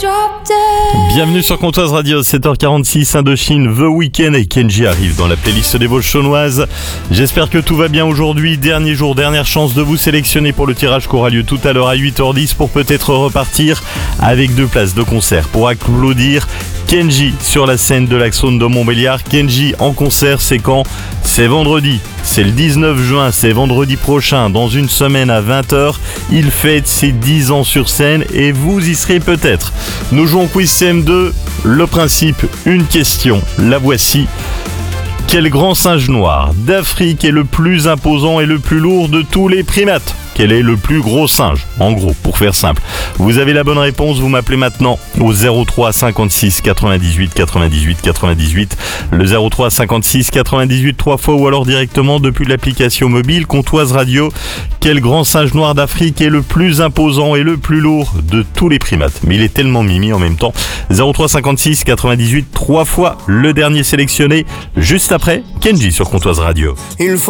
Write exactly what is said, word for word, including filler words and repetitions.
Bienvenue sur Comptoise Radio, sept heures quarante-six, Indochine, The Weeknd et Kenji arrivent dans la playlist des Vosges-Chaunoises. J'espère que tout va bien aujourd'hui, dernier jour, dernière chance de vous sélectionner pour le tirage qui aura lieu tout à l'heure à huit heures dix pour peut-être repartir avec deux places de concert pour applaudir Kenji sur la scène de l'Axone de Montbéliard. Kenji en concert, c'est quand ? C'est vendredi, c'est le dix-neuf juin, c'est vendredi prochain, dans une semaine à vingt heures. Il fête ses dix ans sur scène et vous y serez peut-être. Nous jouons Quiz C M deux, le principe, une question, la voici. Quel grand singe noir d'Afrique est le plus imposant et le plus lourd de tous les primates ? Quel est le plus gros singe ? En gros, pour faire simple. Vous avez la bonne réponse, vous m'appelez maintenant au zéro trois cinquante-six quatre-vingt-dix-huit quatre-vingt-dix-huit quatre-vingt-dix-huit. Le zéro trois cinquante-six quatre-vingt-dix-huit trois fois ou alors directement depuis l'application mobile Comptoise Radio. Quel grand singe noir d'Afrique est le plus imposant et le plus lourd de tous les primates ? Mais il est tellement mimi en même temps. zéro trois cinquante-six quatre-vingt-dix-huit trois fois le dernier sélectionné. Juste après, Kenji sur Comptoise Radio.